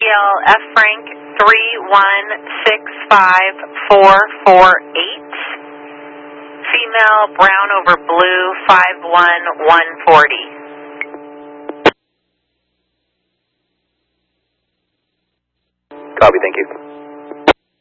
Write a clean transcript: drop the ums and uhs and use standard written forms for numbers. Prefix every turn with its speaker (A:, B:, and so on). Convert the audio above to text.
A: ATL F Frank 3165448. Female, brown over blue, 51140.
B: Copy, thank you.